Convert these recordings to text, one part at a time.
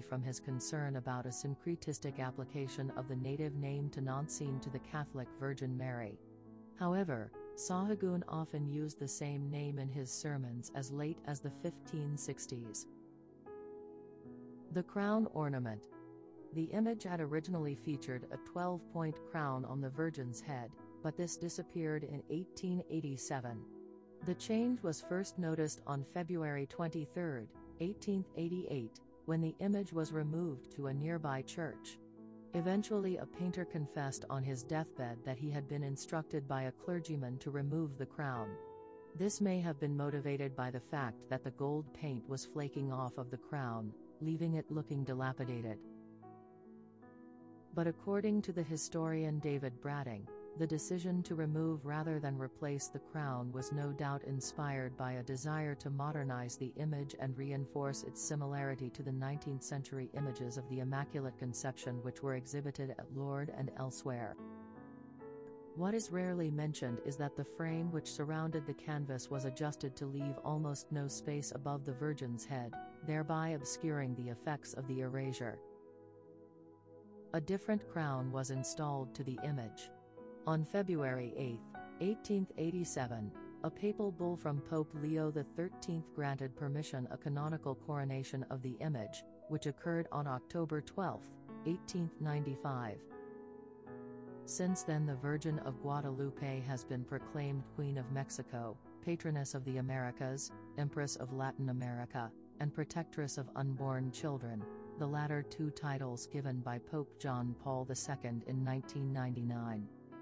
from his concern about a syncretistic application of the native name Tanansin to the Catholic Virgin Mary. However, Sahagún often used the same name in his sermons as late as the 1560s. The crown ornament. The image had originally featured a 12-point crown on the Virgin's head, but this disappeared in 1887. The change was first noticed on February 23, 1888, when the image was removed to a nearby church. Eventually, a painter confessed on his deathbed that he had been instructed by a clergyman to remove the crown. This may have been motivated by the fact that the gold paint was flaking off of the crown, leaving it looking dilapidated. But according to the historian David Bratting, the decision to remove rather than replace the crown was no doubt inspired by a desire to modernize the image and reinforce its similarity to the 19th century images of the Immaculate Conception which were exhibited at Lourdes and elsewhere. What is rarely mentioned is that the frame which surrounded the canvas was adjusted to leave almost no space above the Virgin's head, thereby obscuring the effects of the erasure. A different crown was installed to the image. On February 8, 1887, a papal bull from Pope Leo XIII granted permission a canonical coronation of the image, which occurred on October 12, 1895. Since then the Virgin of Guadalupe has been proclaimed Queen of Mexico, Patroness of the Americas, Empress of Latin America, and Protectress of Unborn Children, the latter two titles given by Pope John Paul II in 1999.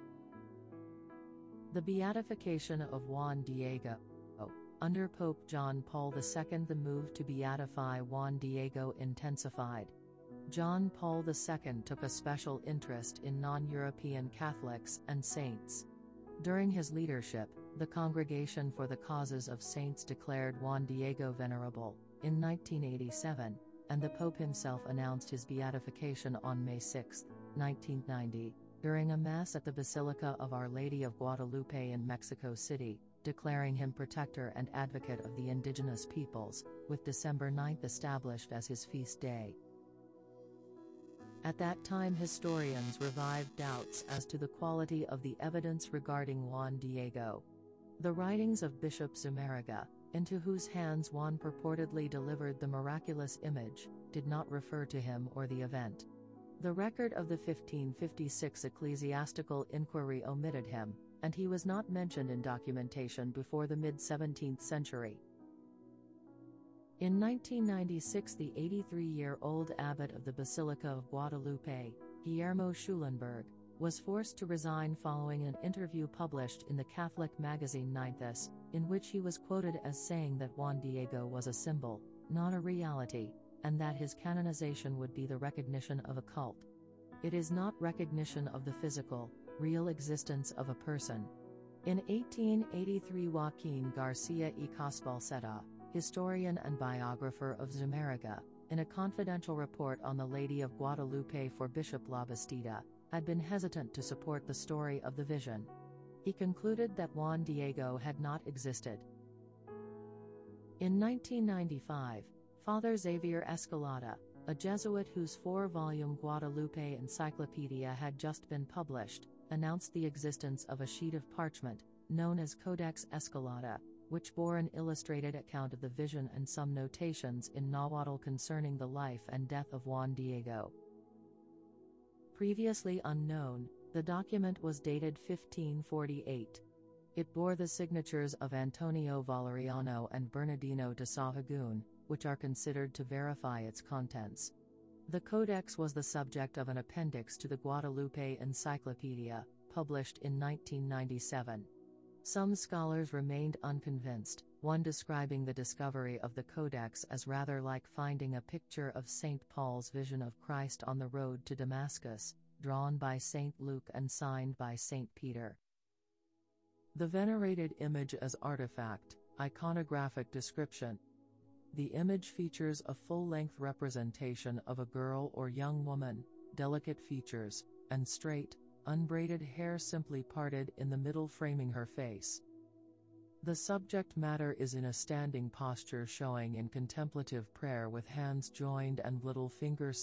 The beatification of Juan Diego. Under Pope John Paul II, the move to beatify Juan Diego intensified. John Paul II took a special interest in non-European Catholics and saints. During his leadership, the Congregation for the Causes of Saints declared Juan Diego venerable in 1987, and the Pope himself announced his beatification on May 6, 1990. During a Mass at the Basilica of Our Lady of Guadalupe in Mexico City, declaring him protector and advocate of the indigenous peoples, with December 9 established as his feast day. At that time historians revived doubts as to the quality of the evidence regarding Juan Diego. The writings of Bishop Zumárraga, into whose hands Juan purportedly delivered the miraculous image, did not refer to him or the event. The record of the 1556 ecclesiastical inquiry omitted him, and he was not mentioned in documentation before the mid-17th century. In 1996, the 83-year-old abbot of the Basilica of Guadalupe, Guillermo Schulenberg, was forced to resign following an interview published in the Catholic magazine Ninthus, in which he was quoted as saying that Juan Diego was a symbol, not a reality, and that his canonization would be the recognition of a cult. It is not recognition of the physical, real existence of a person. In 1883, Joaquín García y Casbalceta, historian and biographer of Zumárraga, in a confidential report on the Lady of Guadalupe for Bishop Labastida, had been hesitant to support the story of the vision. He concluded that Juan Diego had not existed. In 1995, Father Xavier Escalada, a Jesuit whose 4-volume Guadalupe Encyclopedia had just been published, announced the existence of a sheet of parchment, known as Codex Escalada, which bore an illustrated account of the vision and some notations in Nahuatl concerning the life and death of Juan Diego. Previously unknown, the document was dated 1548. It bore the signatures of Antonio Valeriano and Bernardino de Sahagún, which are considered to verify its contents. The codex was the subject of an appendix to the Guadalupe Encyclopedia, published in 1997. Some scholars remained unconvinced, one describing the discovery of the codex as rather like finding a picture of St. Paul's vision of Christ on the road to Damascus, drawn by St. Luke and signed by St. Peter. The venerated image as artifact, iconographic description. The image features a full-length representation of a girl or young woman, delicate features, and straight, unbraided hair simply parted in the middle framing her face. The subject matter is in a standing posture, showing in contemplative prayer with hands joined and little fingers